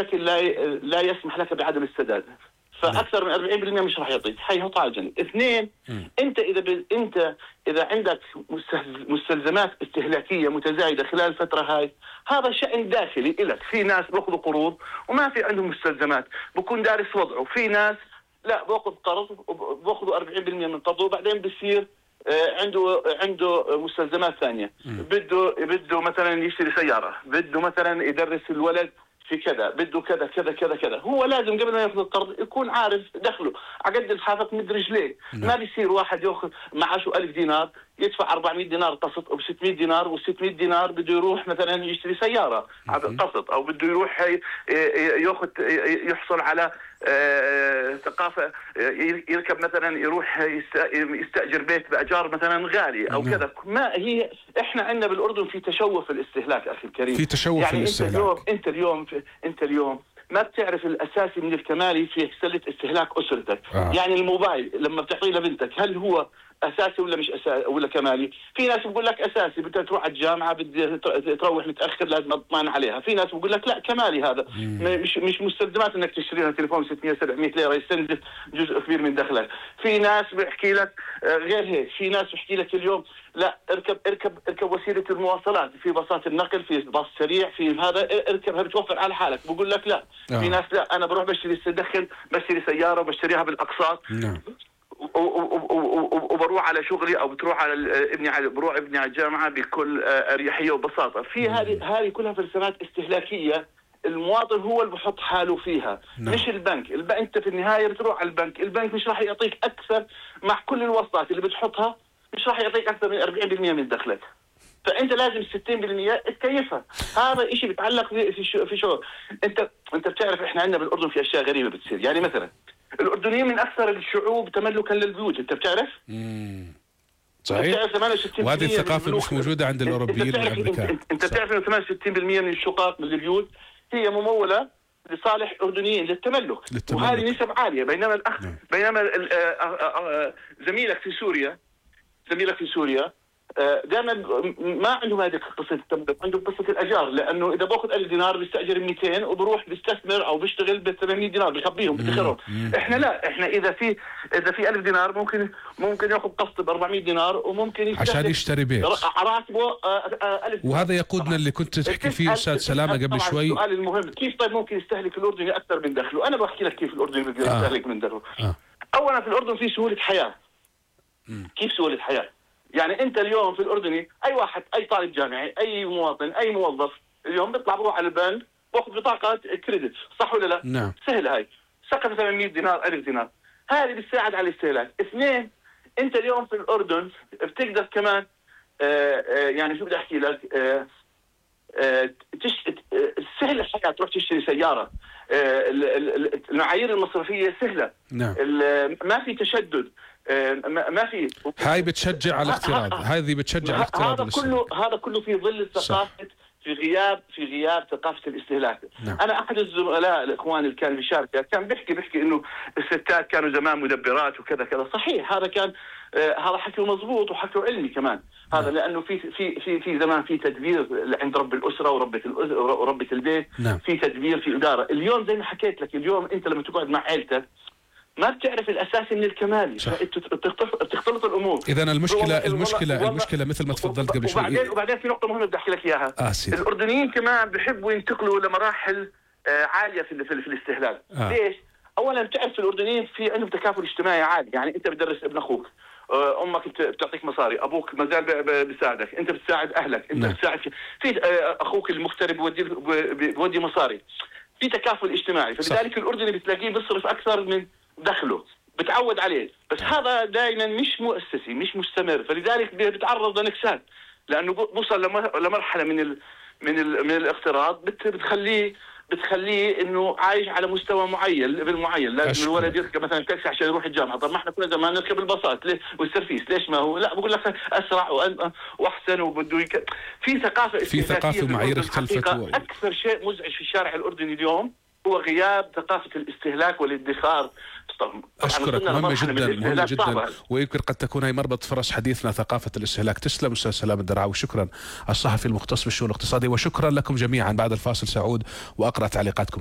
بشكل لا يسمح لك بعدم السداد، فاكثر من 40% مش راح يعطيك، حيحطها على جنب. اثنين، انت اذا عندك مستلزمات استهلاكيه متزايده خلال الفتره هاي، هذا شأن داخلي لك. في ناس بياخذوا قروض وما في عندهم مستلزمات، بكون دارس وضعه. في ناس لا باخذ قرض وباخذوا 40% من قرضه، وبعدين بصير عنده مستلزمات ثانيه. بده مثلا يشتري سياره، بده مثلا يدرس الولد في كذا، بده كذا كذا كذا كذا. هو لازم قبل ما ياخذ القرض يكون عارف دخله عقد الحافظ مد رجليه. ما بيصير واحد ياخذ معاشه 1000 دينار يدفع 400 دينار قسط، او 600 دينار، و600 دينار بده يروح مثلا يشتري سياره قسط، او بده يروح ياخذ يحصل على ثقافه، يركب مثلا، يروح يستاجر بيت باجار مثلا غالي او كذا. ما هي احنا عندنا بالاردن في تشوف الاستهلاك اخي الكريم، في تشوف يعني الاستهلاك. انت اليوم ما بتعرف الاساسي من الكمالي في سله استهلاك اسرتك. يعني الموبايل لما بتعطيه لبنتك، هل هو اساسي ولا مش اساسي ولا كمالي؟ في ناس بقول لك اساسي، بدها تروح على الجامعه، بدها تروح متاخر، لازم اطمن عليها. في ناس بقول لك لا كمالي، هذا مش مستلزمات انك تشتري لها تليفون 600 700 ليره يستنزف جزء كبير من دخلك. في ناس بيحكي لك غير هيك. في ناس بيحكي لك اليوم لا اركب وسيله المواصلات، في باصات النقل، في باص سريع، في هذا اركبها بتوفر على حالك. بقول لك لا. في ناس لا، انا بروح بشتري سياره وبشتريها بالاقساط. وبروح على شغلي، او بتروح على بروح ابني على الجامعه بكل اريحيه وبساطه. في هذه كلها فلسفات استهلاكيه، المواطن هو اللي بحط حاله فيها. مش البنك. انت في النهايه بتروح على البنك مش راح يعطيك اكثر، مع كل الوسطات اللي بتحطها مش راح يعطيك اكثر من 40% من دخلك. فانت لازم 60% تكيفها. هذا شيء بيتعلق في شغل. انت بتعرف احنا عندنا بالاردن في اشياء غريبه بتصير. يعني مثلا الأردنيين من أكثر الشعوب تملكا للبيوت، أنت بتعرف؟ صحيح. وهذه الثقافة مش موجودة عند الأوروبيين والأمريكان. أنت بتعرف إنه 68% من الشقق من البيوت هي ممولة لصالح أردنيين للتملك. وهذه نسب عالية. بينما زميلك في سوريا دائما ما عندهم هذه قصه التملك، عندهم قصه الاجار. لانه اذا باخذ 1000 دينار بيستاجر 200 وبروح بيستثمر او بيشتغل ب 800 دينار بيخبيهم بيدخرهم. احنا لا، احنا اذا في 1000 دينار ممكن ياخذ قسط ب 400 دينار، وممكن عشان يشتري بيت راتبه 1000. وهذا يقودنا اللي كنت تحكي فيه استاذ سلامه قبل شوي. السؤال المهم، كيف طيب ممكن يستهلك الاردني اكثر من دخله؟ انا بحكي لك كيف الاردني بده يستهلك من دخله. اولا في الاردن في سهوله حياه. كيف سهوله حياه؟ يعني انت اليوم في الاردني اي واحد، اي طالب جامعي، اي مواطن، اي موظف اليوم بيطلع بروح على البنك باخذ بطاقه كريدت، صح ولا لا؟ نعم. سهله هاي، سقط 800 دينار 1000 دينار، هذه بتساعد على الاستهلاك. اثنين، انت اليوم في الاردن بتقدر كمان يعني شو بدي احكي لك، سهل الحياه، تروح تشتري سياره، المعايير المصرفيه سهله. نعم. ما في تشدد، ما في. هاي بتشجع على الاقتراض، هذه بتشجع على الاقتراض. هذا كله في ظل ثقافه، في غياب ثقافه الاستهلاك. نعم. انا احد الزملاء الاخوان اللي كان بيشارك كان بيحكي انه الستات كانوا زمان مدبرات وكذا كذا. صحيح، هذا كان هذا حكي مضبوط وحكي علمي كمان. هذا لانه في زمان في تدبير عند رب الاسره وربة البيت. نعم. في تدبير، في اداره. اليوم زي ما حكيت لك، اليوم انت لما تقعد مع عائلتك ما بتعرف الاساسي من الكمالي، بتختلط الامور. اذا المشكله مثل ما تفضلت قبل شوي. وبعدين في نقطه مهمه بدي احكي لك اياها. الاردنيين كمان بيحبوا ينتقلوا لمراحل عاليه في الاستهلاك. ليش؟ اولا بتعرف الأردنيين في عندهم تكافل اجتماعي عالي. يعني انت بتدرس ابن اخوك، امك بتعطيك مصاري، ابوك ما زال بيساعدك، انت بتساعد اهلك، انت بتساعد في اخوك المغترب بودي مصاري. في تكافل اجتماعي، فلذلك الاردني بتلاقيه بيصرف اكثر من دخله، بتعود عليه. بس هذا دائما مش مؤسسي، مش مستمر، فلذلك بيتعرض لنكسات، لانه بوصل لمرحله من الاقتراض بتخليه انه عايش على مستوى معين معين. لازم الولد يركب مثلا تاكسي عشان يروح الجامعه. طب ما احنا كنا زمان نركب الباصات والسيرفيس، ليش ما هو؟ لا، بقول لك اسرع واحسن وبده في ثقافه ومعايير اختلفت. اكثر شيء مزعج في الشارع الاردني اليوم هو غياب ثقافه الاستهلاك والادخار. أشكرك، مهمة جدا ويمكن قد تكون هي مربط فرس حديثنا، ثقافة الاستهلاك. تسلم أستاذ سلام الدرعاوي، شكرا الصحفي المختص بالشؤون الاقتصادية، وشكرا لكم جميعا. بعد الفاصل سأعود وأقرأ تعليقاتكم.